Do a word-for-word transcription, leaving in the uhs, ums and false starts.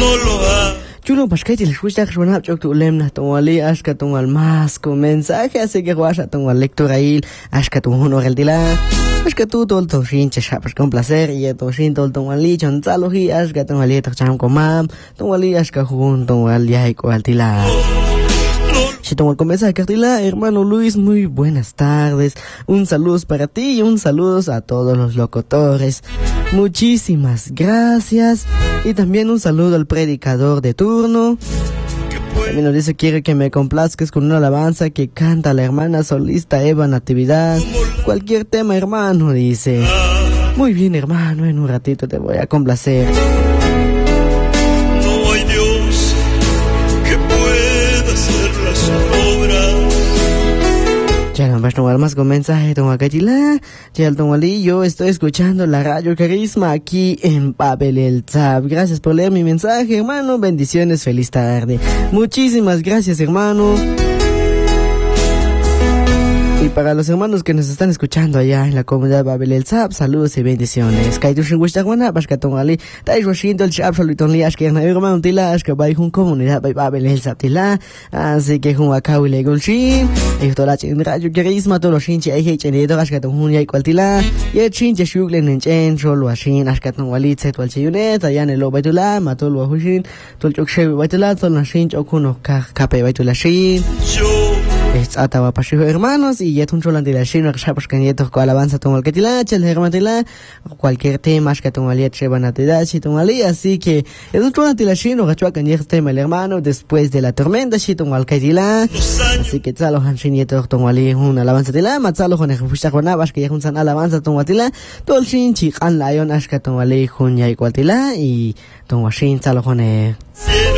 Chulo pasquete les gusta que suena chok tu lemna tu ali ashka tu al más con mensaje así que guasha tu al lectura ahí ashka tu uno el dila ashka tu todo tu shinche shapas con placer y tu shin todo tu ali chon zalohi ashka tu ali ta cham con mam tu ali ashka junto al yai ko al dila. Si tomo el comienzo de hermano Luis, muy buenas tardes. Un saludo para ti y un saludo a todos los locutores. Muchísimas gracias. Y también un saludo al predicador de turno. También nos dice, quiere que me complazcas con una alabanza que canta la hermana solista Eva Natividad. Cualquier tema, hermano, dice. Muy bien, hermano, en un ratito te voy a complacer. Ya no vas a tomar más con mensaje, toma cachila. Ya el Ali, yo estoy escuchando la radio Carisma aquí en Babel el Tzab. Gracias por leer mi mensaje, hermano. Bendiciones, feliz tarde. Muchísimas gracias, hermano. Y para los hermanos que nos están escuchando allá en la comunidad Babel el Tzab, saludos y bendiciones. Kaitushin Wishtaguana, Bashkaton Ali, Taishwashinto el Chab, Saluton Li, Ashkerna, hermano Tila, Ashkabay, un comunidad Babel el Tzab Tila. Así que un Akau y Legolshin, y Tolach en Radio Carisma, todos los Shinchi, Eich, en Edo, Ashkaton Hunya y Qualtila, y el Shinchi Shuglen en Chen, Solo Ashin, Ashkaton Walit, Setual Chiyunet, allá en el Obaitula, Matol Wahushin, Tolchok Shevi Baitula, Tolna Shinch, Okuno Kape Baitula Shin. Es ataba pashijo hermanos y ya un cholan de la shino que sabes que nietos con alabanza ton al ketila chel hermatila cualquier tema que ton aliet chevan a te da si ton ali así que es un cholan de la shino que chua que nietos tema el hermano después de la tormenta si ton al ketila así que tsalo han nietos ton ali una alabanza de la matzalo con el fusta con abas que ya un san alabanza ton watila tol shin chi kan lion ashka ton ali hun ya igualtila y ton washin tsalo con